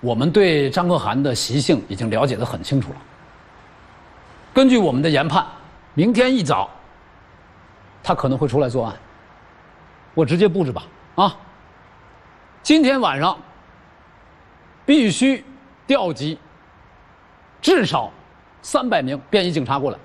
我们对张可汗的习性已经了解得很清楚了。根据我们的研判，明天一早，他可能会出来作案。我直接布置吧，啊！今天晚上必须调集至少300名便衣警察过来。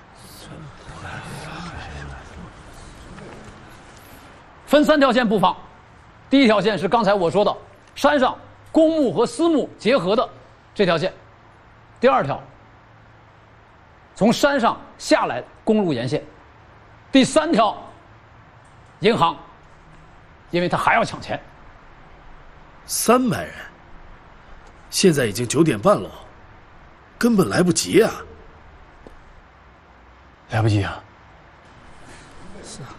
分3条线布防，第一条线是刚才我说的山上公墓和私墓结合的这条线，第2条从山上下来公路沿线，第3条银行，因为他还要抢钱。 300人，现在已经9点半了，根本来不及啊！ 来不及啊！ 是啊。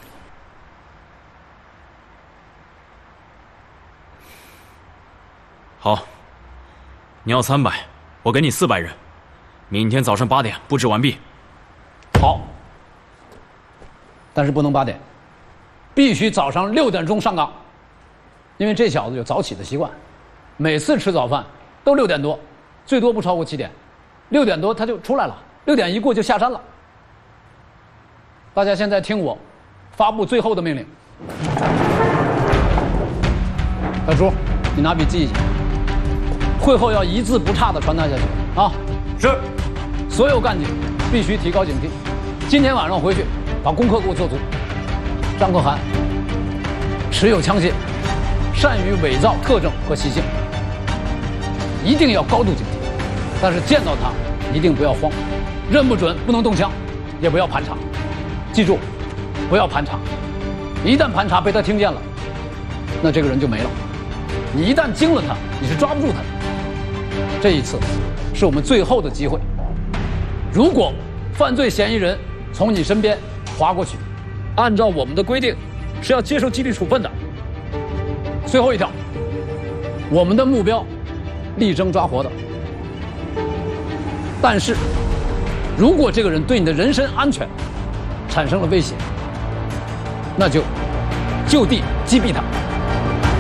好，你要300，我给你400人，明天早上8点布置完毕。 好，但是不能8点，必须早上6点钟上岗，因为这小子有早起的习惯，每次吃早饭都6点多，最多不超过7点，6点多他就出来了，6点一过就下山了。大家现在听我发布最后的命令。小朱，你拿笔记一下，会后要一字不差的传达下去啊！ 是。 所有干警必须提高警惕，今天晚上回去把功课给我做足。张可汗持有枪械，善于伪造特征和习性，一定要高度警惕。但是见到他一定不要慌，认不准不能动枪，也不要盘查。记住，不要盘查，一旦盘查被他听见了，那这个人就没了。你一旦惊了他，你是抓不住他的。这一次是我们最后的机会，如果犯罪嫌疑人从你身边划过去，按照我们的规定是要接受纪律处分的。最后一条，我们的目标力争抓活的，但是如果这个人对你的人身安全产生了威胁，那就就地击毙他。